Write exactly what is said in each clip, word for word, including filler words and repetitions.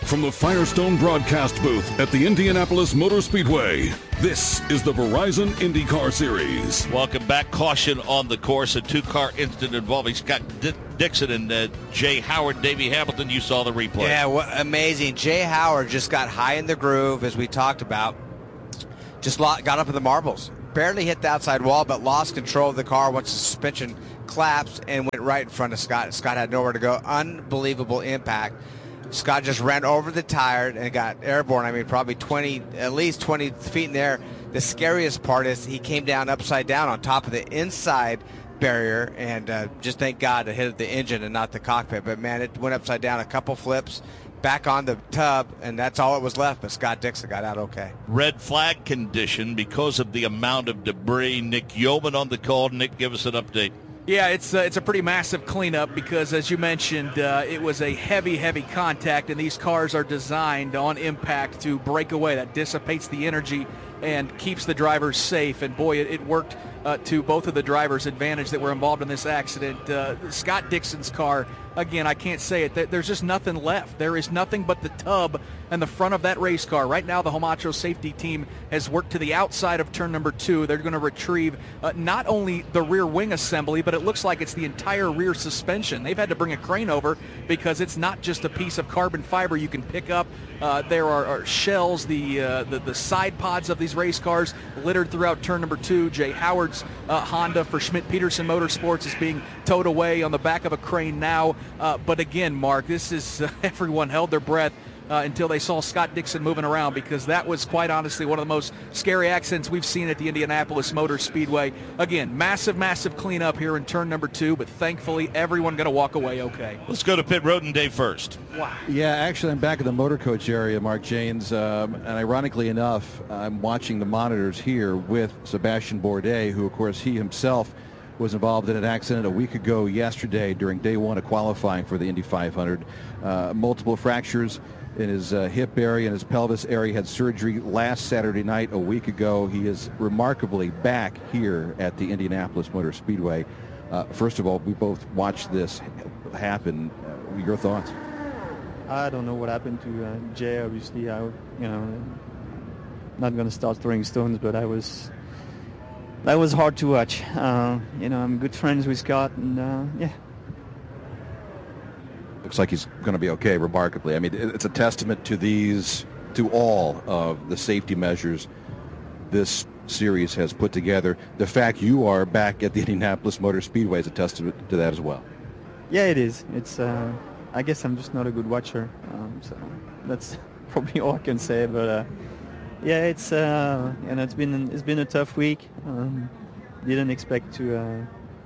from the Firestone broadcast booth at the Indianapolis Motor Speedway, this is the Verizon IndyCar Series. Welcome back. Caution on the course. A two-car incident involving Scott D- Dixon and uh, Jay Howard. Davey Hamilton, you saw the replay. Yeah, what, amazing. Jay Howard just got high in the groove, as we talked about. Just lo- got up in the marbles. Barely hit the outside wall, but lost control of the car once the suspension collapsed and went right in front of Scott. Scott had nowhere to go. Unbelievable impact. Scott just ran over the tire and got airborne. I mean, probably twenty, at least twenty feet in the air. The scariest part is he came down upside down on top of the inside barrier, and uh, just thank God it hit the engine and not the cockpit. But, man, it went upside down a couple flips, back on the tub, and that's all it was left. But Scott Dixon got out okay. Red flag condition because of the amount of debris. Nick Yeoman on the call. Nick, give us an update. Yeah, it's uh, it's a pretty massive cleanup because, as you mentioned, uh, it was a heavy, heavy contact, and these cars are designed on impact to break away. That dissipates the energy and keeps the drivers safe. And, boy, it, it worked uh, to both of the drivers' advantage that were involved in this accident. Uh, Scott Dixon's car, again, I can't say it. There's just nothing left. There is nothing but the tub and the front of that race car. Right now, the Homacho safety team has worked to the outside of turn number two. They're going to retrieve uh, not only the rear wing assembly, but it looks like it's the entire rear suspension. They've had to bring a crane over because it's not just a piece of carbon fiber you can pick up. Uh, there are, are shells, the, uh, the the side pods of these race cars littered throughout turn number two. Jay Howard's uh, Honda for Schmidt-Peterson Motorsports is being towed away on the back of a crane now. Uh, but again, Mark, this is uh, everyone held their breath Uh, until they saw Scott Dixon moving around, because that was quite honestly one of the most scary accidents we've seen at the Indianapolis Motor Speedway. Again, massive, massive cleanup here in turn number two, but thankfully everyone going to walk away okay. Let's go to pit road and Dave first. Wow. Yeah, actually I'm back in the motor coach area, Mark Janes, um, and ironically enough, I'm watching the monitors here with Sebastian Bourdais, who of course he himself was involved in an accident a week ago yesterday during day one of qualifying for the Indy five hundred. Uh, multiple fractures in his uh, hip area and his pelvis area. Had surgery last Saturday night a week ago. He is remarkably back here at the Indianapolis Motor Speedway. Uh, first of all, we both watched this happen. Uh, your thoughts? I don't know what happened to uh, Jay. Obviously, I, you know, not going to start throwing stones, but I was, that was hard to watch. Uh, you know, I'm good friends with Scott, and uh, yeah. Looks like he's going to be okay, remarkably. I mean, it's a testament to these, to all of the safety measures this series has put together. The fact you are back at the Indianapolis Motor Speedway is a testament to that as well. Yeah, it is. It's. Uh, I guess I'm just not a good watcher, um, so that's probably all I can say. But uh, yeah, it's uh, you know, it's been it's been a tough week. Um, didn't expect to. Uh,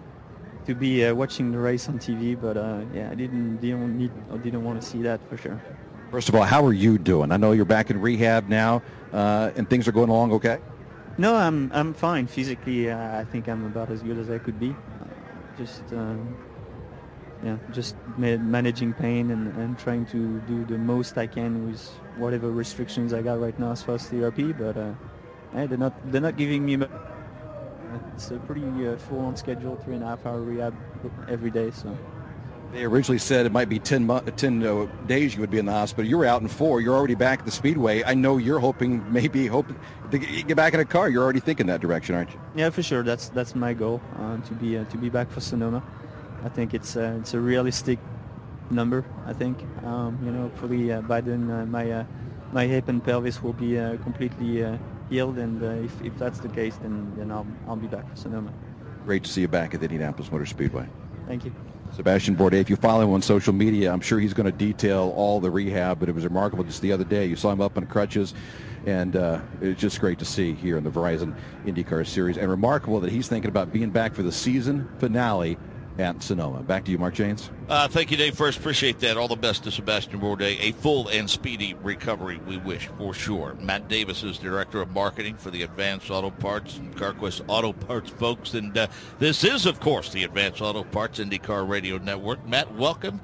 to be uh, watching the race on T V, but uh, yeah, I didn't didn't need or didn't want to see that for sure. First of all, how are you doing? I know you're back in rehab now, uh, and things are going along okay? No, I'm I'm fine physically. Uh, I think I'm about as good as I could be. Uh, just um, yeah, just ma- managing pain and, and trying to do the most I can with whatever restrictions I got right now as far as therapy. But uh, hey, they're not they're not giving me. It's a pretty uh, full-on schedule, three and a half hour rehab every day. So they originally said it might be ten, mo- ten uh, days you would be in the hospital. You were out in four. You're already back at the Speedway. I know you're hoping, maybe hoping to get back in a car. You're already thinking that direction, aren't you? Yeah, for sure. That's that's my goal, uh, to be uh, to be back for Sonoma. I think it's uh, it's a realistic number. I think um, you know, hopefully uh, by then uh, my uh, my hip and pelvis will be uh, completely. Uh, healed, and uh, if, if that's the case, then, then I'll, I'll be back for Sonoma. Great to see you back at the Indianapolis Motor Speedway. Thank you. Sebastian Bourdais, if you follow him on social media, I'm sure he's going to detail all the rehab, but it was remarkable just the other day. You saw him up on crutches, and uh, it's just great to see here in the Verizon IndyCar Series, and remarkable that he's thinking about being back for the season finale at Sonoma. Back to you, Mark Janes. Uh, thank you, Dave. First, appreciate that. All the best to Sebastian Bourdais. A full and speedy recovery, we wish, for sure. Matt Davis is Director of Marketing for the Advanced Auto Parts and CarQuest Auto Parts folks. And uh, this is, of course, the Advanced Auto Parts IndyCar Radio Network. Matt, welcome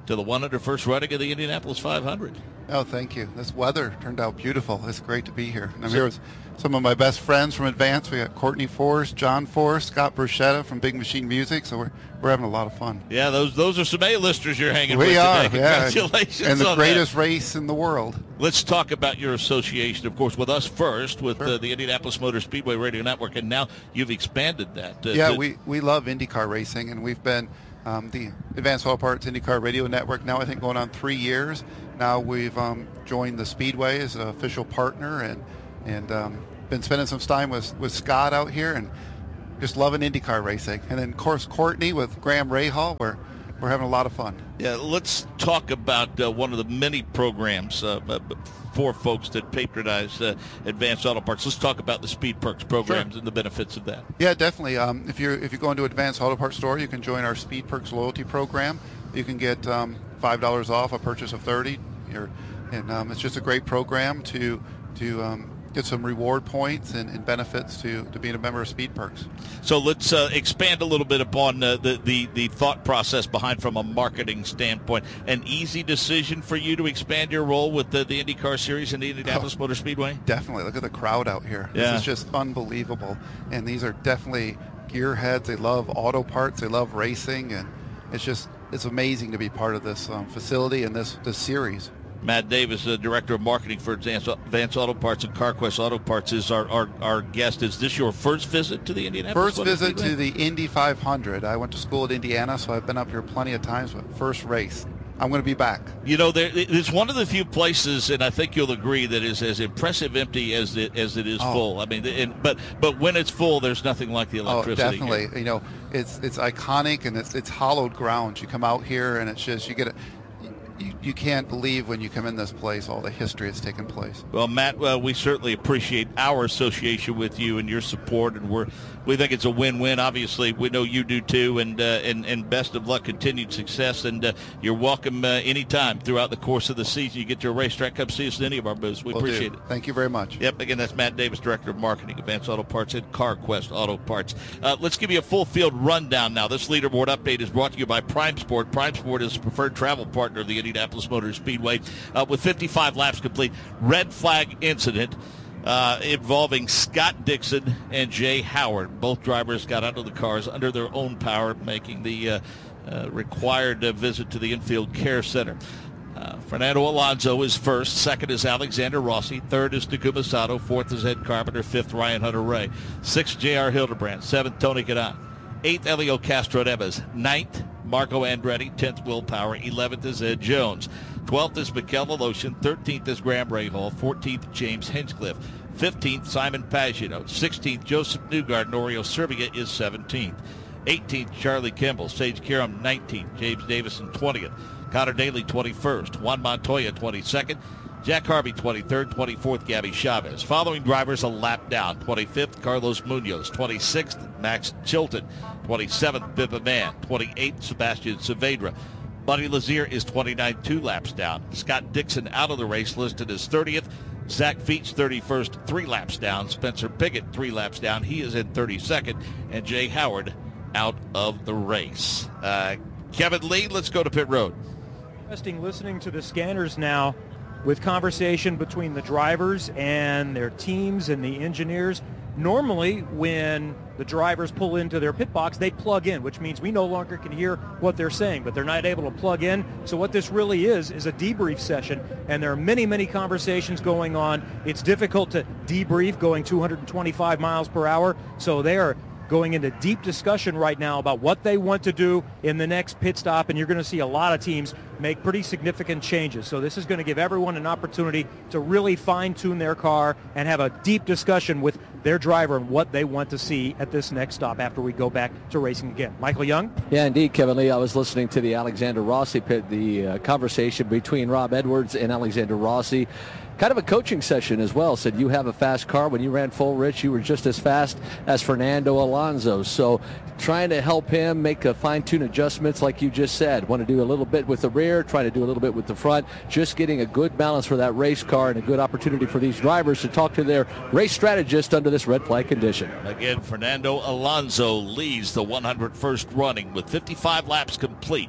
to the one hundred first running of the Indianapolis five hundred. Oh, thank you. This weather turned out beautiful. It's great to be here. And I'm here with some of my best friends from Advance. We got Courtney Forrest, John Forrest, Scott Bruschetta from Big Machine Music. So we're we're having a lot of fun. Yeah, those those are some A-listers you're hanging we with are, today. yeah. Congratulations And the on greatest that. race in the world. Let's talk about your association, of course, with us first, with Sure. uh, the Indianapolis Motor Speedway Radio Network, and now you've expanded that. Uh, Yeah, to- we, we love IndyCar racing, and we've been um, the Advanced Auto Parts IndyCar Radio Network now, I think, going on three years. Now we've um, joined the Speedway as an official partner, and and um, been spending some time with, with Scott out here, and just loving IndyCar racing. And then, of course, Courtney with Graham Rahal, we're, we're having a lot of fun. Yeah, let's talk about uh, one of the many programs uh, uh, for folks that patronize uh, Advanced Auto Parts. Let's talk about the Speed Perks programs Sure. and the benefits of that. Yeah, definitely. Um, if you if you go into Advanced Auto Parts store, you can join our Speed Perks loyalty program. You can get um, five dollars off a purchase of thirty. You're, and um, it's just a great program to to um, get some reward points and, and benefits to, to being a member of Speed Perks. So let's uh, expand a little bit upon uh, the, the, the thought process behind from a marketing standpoint. An easy decision for you to expand your role with the, the IndyCar Series and the Indianapolis Oh, Motor Speedway? Definitely. Look at the crowd out here. Yeah. This is just unbelievable. And these are definitely gearheads. They love auto parts. They love racing. And it's just it's amazing to be part of this um, facility and this, this series. Matt Davis, the Director of Marketing for Advanced, Advanced Auto Parts and CarQuest Auto Parts, is our, our, our guest. Is this your first visit to the Indianapolis First Motor visit Speedway? to the Indy five hundred. I went to school at Indiana, so I've been up here plenty of times, but first race. I'm going to be back. You know, there, it's one of the few places, and I think you'll agree, that is as impressive empty as it, as it is Oh. full. I mean, and, but but when it's full, there's nothing like the Oh, electricity. definitely. here. You know, it's it's iconic, and it's it's hallowed ground. You come out here, and it's just you get a you, you can't believe when you come in this place all the history that's taken place. Well, Matt, uh, we certainly appreciate our association with you and your support, and we're we think it's a win-win. Obviously, we know you do too, and uh, and and best of luck, continued success, and uh, you're welcome uh, anytime throughout the course of the season. You get to a racetrack, come see us in any of our booths. We Will do. appreciate it. Thank you very much. Yep, again, that's Matt Davis, Director of Marketing, Advanced Auto Parts and CarQuest Auto Parts. Uh, let's give you a full field rundown now. This leaderboard update is brought to you by Prime Sport. Prime Sport is the preferred travel partner of the Indianapolis Motor Speedway. Uh, with fifty-five laps complete, red flag incident uh, involving Scott Dixon and Jay Howard. Both drivers got out of the cars under their own power, making the uh, uh, required uh, visit to the infield care center. Uh, Fernando Alonso is first. Second is Alexander Rossi. Third is Takuma Sato. Fourth is Ed Carpenter. Fifth, Ryan Hunter-Reay. Sixth, J R Hildebrand. Seventh, Tony Kanaan. Eighth, Elio Castro-Neves. Ninth, Marco Andretti. Tenth, Will Power. Eleventh is Ed Jones. Twelfth is Mikel Aloshin. Thirteenth is Graham Rahal. Fourteenth, James Hinchcliffe. Fifteenth, Simon Pagenaud. Sixteenth, Joseph Newgarden. Norio Servia is seventeenth. eighteenth, Charlie Kimball. Sage Karam, nineteenth. James Davison, twentieth. Connor Daly, twenty-first. Juan Montoya, twenty-second. Jack Harvey, twenty-third. twenty-fourth, Gabby Chavez. Following drivers a lap down. twenty-fifth, Carlos Munoz. twenty-sixth, Max Chilton. twenty-seventh, Bippa Mann. twenty-eighth, Sebastian Saavedra. Buddy Lazier is twenty-ninth, two laps down. Scott Dixon out of the race, listed as thirtieth. Zach Veach, thirty-first, three laps down. Spencer Piggott, three laps down. He is in thirty-second. And Jay Howard out of the race. Uh, Kevin Lee, let's go to pit road. Interesting listening to the scanners now with conversation between the drivers and their teams and the engineers. Normally, when the drivers pull into their pit box, they plug in, which means we no longer can hear what they're saying, but they're not able to plug in. So what this really is is a debrief session, and there are many, many conversations going on. It's difficult to debrief going two hundred twenty-five miles per hour, so they are going into deep discussion right now about what they want to do in the next pit stop, and you're going to see a lot of teams make pretty significant changes. So this is going to give everyone an opportunity to really fine-tune their car and have a deep discussion with their driver and what they want to see at this next stop after we go back to racing again. Michael Young? Yeah, indeed, Kevin Lee. I was listening to the Alexander Rossi pit, the uh, conversation between Rob Edwards and Alexander Rossi. Kind of a coaching session as well. Said you have a fast car. When you ran full, Rich, you were just as fast as Fernando Alonso. So trying to help him make a fine-tune adjustments like you just said. Want to do a little bit with the rear, trying to do a little bit with the front. Just getting a good balance for that race car and a good opportunity for these drivers to talk to their race strategist under this red flag condition. Again, Fernando Alonso leads the one hundred first running with fifty-five laps complete.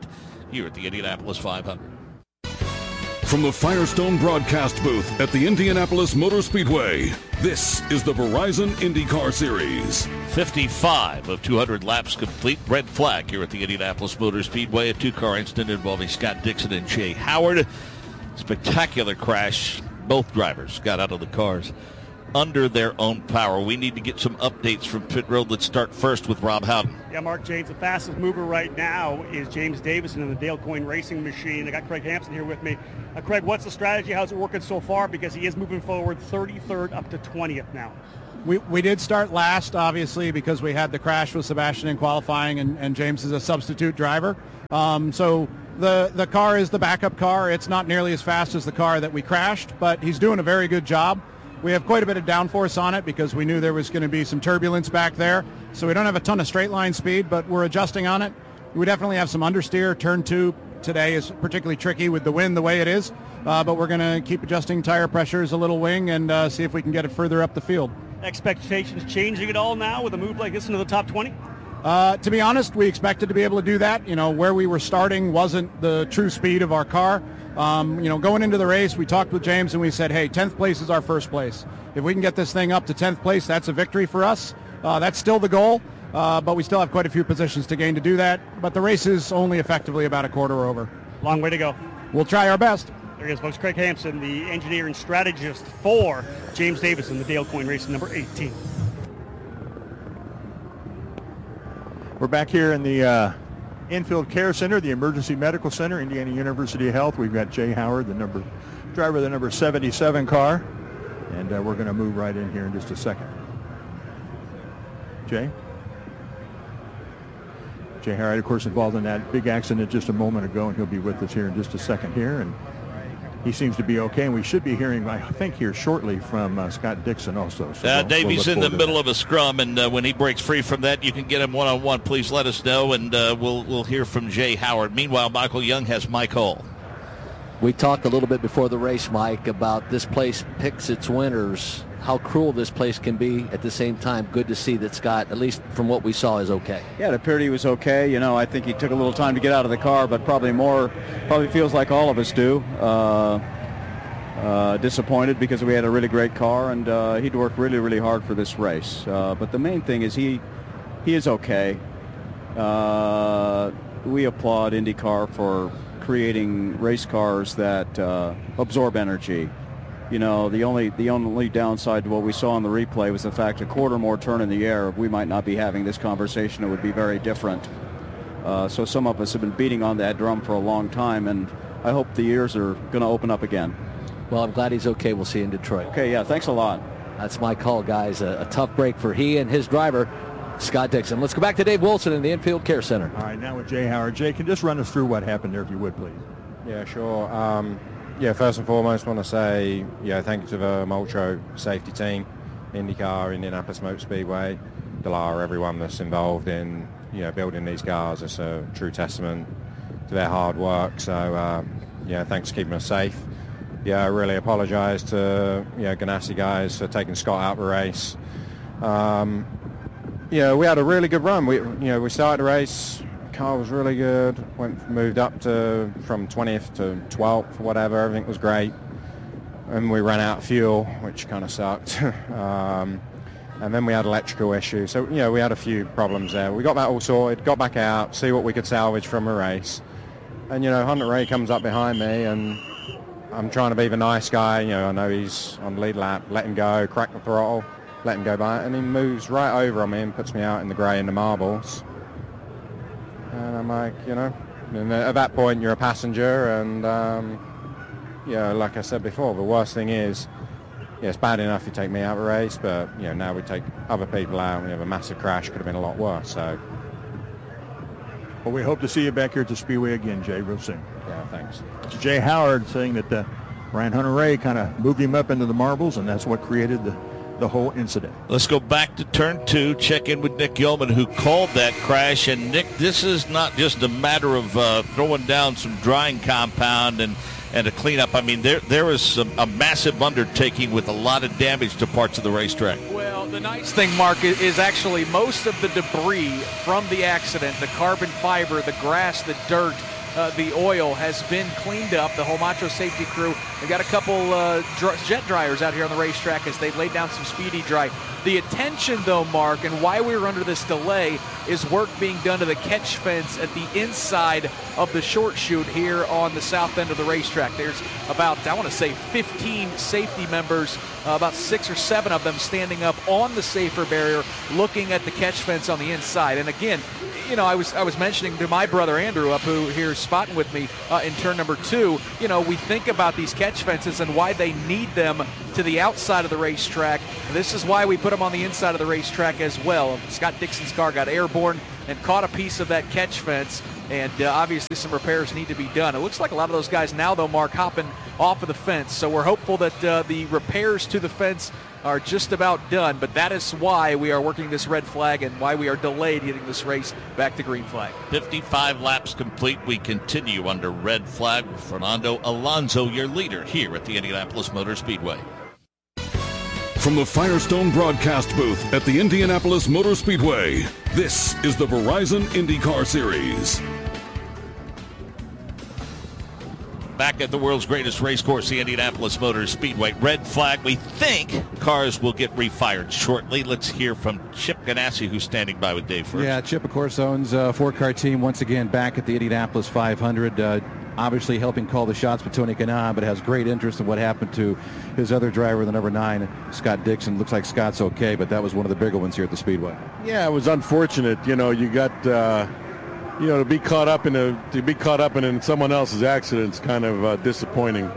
here at the Indianapolis five hundred. From the Firestone broadcast booth at the Indianapolis Motor Speedway, this is the Verizon IndyCar Series. fifty-five of two hundred laps complete. Red flag here at the Indianapolis Motor Speedway. A two-car incident involving Scott Dixon and Jay Howard. Spectacular crash. Both drivers got out of the cars under their own power. We need to get some updates from pit road. Let's start first with Rob Howden. Yeah, Mark James, the fastest mover right now is James Davison in the Dale Coyne Racing Machine. I got Craig Hampson here with me. Uh, Craig, what's the strategy? How's it working so far? Because he is moving forward thirty-third up to twentieth now. We, we did start last, obviously, because we had the crash with Sebastian in qualifying, and, and James is a substitute driver. Um, so the, the car is the backup car. It's not nearly as fast as the car that we crashed, but he's doing a very good job. We have quite a bit of downforce on it because we knew there was going to be some turbulence back there. So we don't have a ton of straight line speed, but we're adjusting on it. We definitely have some understeer. Turn two today is particularly tricky with the wind the way it is, uh, but we're going to keep adjusting tire pressures, a little wing, and uh, see if we can get it further up the field. Expectations changing at all now with a move like this into the top twenty? Uh, to be honest, we expected to be able to do that. You know, where we were starting wasn't the true speed of our car. Um, you know, going into the race, we talked with James and we said, hey, tenth place is our first place. If we can get this thing up to tenth place, that's a victory for us. Uh, that's still the goal, uh, but we still have quite a few positions to gain to do that. But the race is only effectively about a quarter over. Long way to go. We'll try our best. There he is, folks. Craig Hampson, the engineer and strategist for James Davison, the Dale Coyne Racing number eighteen. We're back here in the uh, Infield Care Center, the Emergency Medical Center, Indiana University of Health. We've got Jay Howard, the number driver of the number seventy-seven car, and uh, we're going to move right in here in just a second. Jay? Jay Howard, of course, involved in that big accident just a moment ago, and he'll be with us here in just a second here. And he seems to be okay, and we should be hearing, I think, here shortly from uh, Scott Dixon also. So uh, we'll, Davey's we'll in the middle that. of a scrum, and uh, when he breaks free from that, you can get him one-on-one. Please let us know, and uh, we'll we'll hear from Jay Howard. Meanwhile, Michael Young has Mike Hull. We talked a little bit before the race, Mike, about this place picks its winners, how cruel this place can be. At the same time, good to see that Scott, at least from what we saw, is okay. Yeah, it appeared he was okay. You know, I think he took a little time to get out of the car, but probably more, probably feels like all of us do. Uh, uh, disappointed because we had a really great car, and uh, he'd worked really, really hard for this race. Uh, but the main thing is he, he is okay. Uh, we applaud IndyCar for creating race cars that uh, absorb energy. You know, the only the only downside to what we saw on the replay was the fact a quarter more turn in the air, we might not be having this conversation. It would be very different. Uh, so some of us have been beating on that drum for a long time, and I hope the ears are going to open up again. Well, I'm glad he's okay. We'll see you in Detroit. Okay, yeah, thanks a lot. That's my call, guys. A, a tough break for he and his driver, Scott Dixon. Let's go back to Dave Wilson in the Infield Care Center. All right, now with Jay Howard. Jay, can you just run us through what happened there, if you would, please? Yeah, sure. Um, yeah, first and foremost, I want to say, yeah, thank you to the Multro safety team, IndyCar, Indianapolis Motor Speedway, Dallara, everyone that's involved in, you know, building these cars. It's a true testament to their hard work. So, uh, yeah, thanks for keeping us safe. Yeah, I really apologise to, you know, Ganassi guys for taking Scott out of the race. Um, yeah, we had a really good run. We, you know, we started the race. Car was really good. Went moved up to from twentieth to twelfth, whatever. Everything was great, and we ran out of fuel, which kind of sucked. um, and then we had electrical issues. So, you know, we had a few problems there. We got that all sorted. Got back out, see what we could salvage from a race. And you know, Hunter Ray comes up behind me, and I'm trying to be the nice guy. You know, I know he's on the lead lap. Let him go. Crack the throttle. Let him go by, and he moves right over on me and puts me out in the grey and the marbles. And I'm like, you know, and at that point you're a passenger, and um, you know, like I said before, the worst thing is, yeah, it's bad enough you take me out of a race, but you know, now we take other people out. We have a massive crash, could have been a lot worse. So, well, we hope to see you back here at the Speedway again, Jay, real soon. Yeah, thanks. It's Jay Howard saying that uh, Brian Hunter-Reay kind of moved him up into the marbles, and that's what created the. the whole incident. Let's go back to turn two, check in with Nick Yeoman, who called that crash. And Nick, this is not just a matter of uh, throwing down some drying compound and, and a cleanup. I mean, there there was some, a massive undertaking with a lot of damage to parts of the racetrack. Well, the nice thing, Mark, is actually most of the debris from the accident, the carbon fiber, the grass, the dirt, uh, the oil has been cleaned up. The Homatro safety crew, they've got a couple uh, dr- jet dryers out here on the racetrack as they've laid down some speedy dry. The attention, though, Mark, and why we were under this delay is work being done to the catch fence at the inside of the short chute here on the south end of the racetrack. There's about, I want to say, fifteen safety members, uh, about six or seven of them standing up on the safer barrier looking at the catch fence on the inside. And again, you know, I was I was mentioning to my brother Andrew up who here is spotting with me uh, in turn number two, you know, we think about these catch fences and why they need them to the outside of the racetrack. This is why we put them on the inside of the racetrack as well. Scott Dixon's car got airborne and caught a piece of that catch fence, and uh, obviously some repairs need to be done. It looks like a lot of those guys now, though, Mark, hopping off of the fence. So we're hopeful that uh, the repairs to the fence are just about done, but that is why we are working this red flag and why we are delayed getting this race back to green flag. fifty-five laps complete. We continue under red flag with Fernando Alonso, your leader here at the Indianapolis Motor Speedway. From the Firestone broadcast booth at the Indianapolis Motor Speedway, this is the Verizon IndyCar Series. Back at the world's greatest race course, the Indianapolis Motor Speedway. Red flag. We think cars will get refired shortly. Let's hear from Chip Ganassi, who's standing by with Dave first. Yeah, Chip, of course, owns a four-car team once again back at the Indianapolis five hundred. Uh, obviously helping call the shots with Tony Kanaan, but has great interest in what happened to his other driver, the number nine, Scott Dixon. Looks like Scott's okay, but that was one of the bigger ones here at the Speedway. Yeah, it was unfortunate. You know, you got... Uh, You know, to be caught up in a to be caught up in, in someone else's accident is kind of uh, disappointing,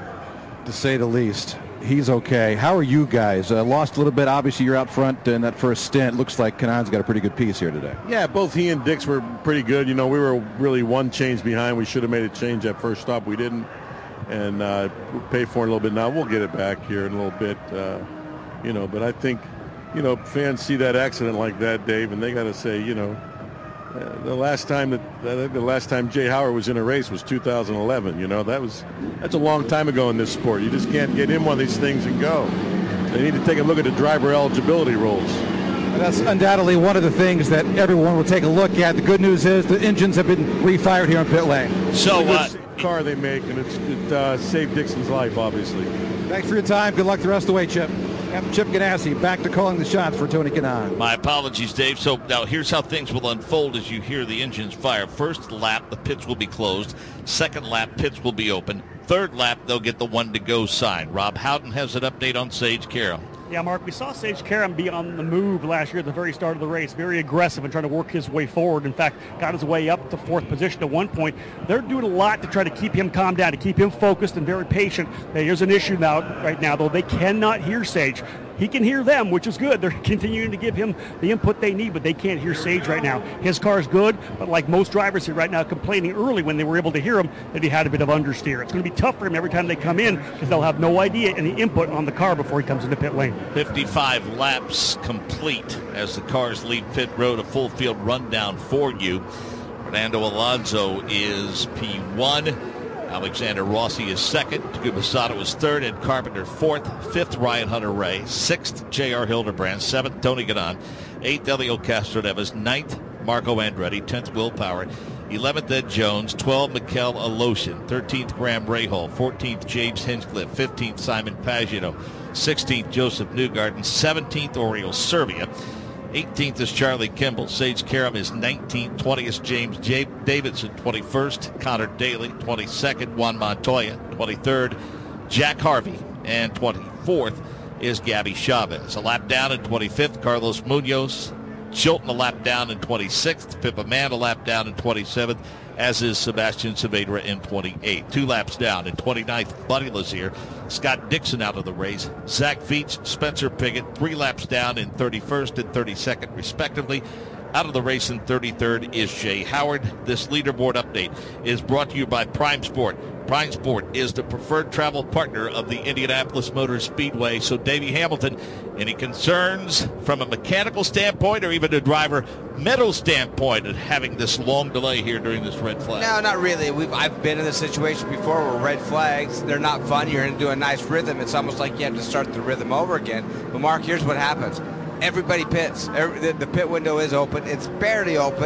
to say the least. He's okay. How are you guys? Uh, lost a little bit. Obviously, you're out front in that first stint. Looks like Kanaan's got a pretty good piece here today. Yeah, both he and Dix were pretty good. You know, we were really one change behind. We should have made a change at first stop. We didn't, and uh, we'll pay for it a little bit now. We'll get it back here in a little bit. Uh, you know, but I think, you know, fans see that accident like that, Dave, and they got to say, you know. Uh, the last time that uh, the last time Jay Howard was in a race was two thousand eleven. You know, that was that's a long time ago in this sport. You just can't get in one of these things and go. They need to take a look at the driver eligibility rules. And that's undoubtedly one of the things that everyone will take a look at. The good news is the engines have been refired here in pit lane. So uh, uh, car they make, and it's, it uh, saved Dixon's life, obviously. Thanks for your time. Good luck the rest of the way, Chip. Captain Chip Ganassi back to calling the shots for Tony Kanaan. My apologies, Dave. So now here's how things will unfold as you hear the engines fire. First lap, the pits will be closed. Second lap, pits will be open. Third lap, they'll get the one-to-go sign. Rob Houghton has an update on Sage Karam. Yeah, Mark, we saw Sage Karam be on the move last year at the very start of the race, very aggressive and trying to work his way forward. In fact, got his way up to fourth position at one point. They're doing a lot to try to keep him calmed down, to keep him focused and very patient. Now, here's an issue now, right now, though. They cannot hear Sage. He can hear them, which is good. They're continuing to give him the input they need, but they can't hear Sage right now. His car is good, but like most drivers here right now, complaining early when they were able to hear him that he had a bit of understeer. It's going to be tough for him every time they come in because they'll have no idea any input on the car before he comes into pit lane. fifty-five laps complete as the cars leave pit road. A full field rundown for you. Fernando Alonso is P one. Alexander Rossi is second. Takuma Sato is third. Ed Carpenter fourth. Fifth, Ryan Hunter-Ray. Sixth, J R Hildebrand. Seventh, Tony Kanaan. Eighth, Elio Castroneves. Ninth, Marco Andretti. Tenth, Will Power. eleventh, Ed Jones. twelve, Mikel Aloshin. thirteenth, Graham Rahal. fourteenth, James Hinchcliffe. fifteenth, Simon Pagino. sixteenth, Joseph Newgarden. seventeenth, Oriol Servia. eighteenth is Charlie Kimball. Sage Karam is nineteenth. twentieth, James J. Davidson. twenty-first, Connor Daly. twenty-second, Juan Montoya. twenty-third, Jack Harvey. And twenty-fourth is Gabby Chavez. A lap down in twenty-fifth, Carlos Munoz. Chilton a lap down in twenty-sixth. Pippa Mann a lap down in twenty-seventh, as is Sebastian Saavedra in twenty-eighth. Two laps down in twenty-ninth, Buddy Lazier. Scott Dixon out of the race. Zach Veach, Spencer Pigot, three laps down in thirty-first and thirty-second, respectively. Out of the race in thirty-third is Jay Howard. This leaderboard update is brought to you by Prime Sport. Prime Sport is the preferred travel partner of the Indianapolis Motor Speedway. So, Davey Hamilton, any concerns from a mechanical standpoint or even a driver mental standpoint of having this long delay here during this red flag? No, not really. We've I've been in this situation before where red flags, they're not fun. You're going to do a nice rhythm. It's almost like you have to start the rhythm over again. But, Mark, here's what happens. Everybody pits. Every, the, the pit window is open. It's barely open.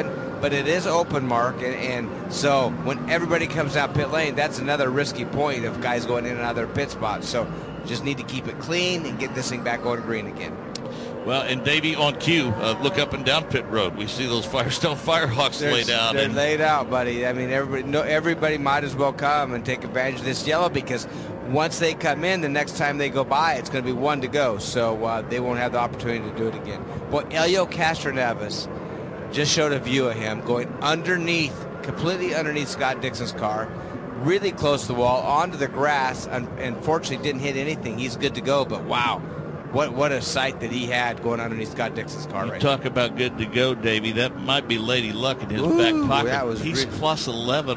but it is open, Mark, and, and so when everybody comes out pit lane, that's another risky point of guys going in and out of their pit spots. So just need to keep it clean and get this thing back going green again. Well, and Davey, on cue, uh, look up and down pit road. We see those Firestone Firehawks There's, laid out. They're and laid out, buddy. I mean, everybody, no, everybody might as well come and take advantage of this yellow, because once they come in, the next time they go by, it's going to be one to go. So uh, they won't have the opportunity to do it again. Boy, Helio Castroneves just showed a view of him going underneath, completely underneath Scott Dixon's car, really close to the wall, onto the grass. and Unfortunately, didn't hit anything. He's good to go, but wow. What what a sight that he had going underneath Scott Dixon's car. You right talk now. about good to go, Davey. That might be Lady Luck in his Ooh, back pocket. that was He's really- plus eleven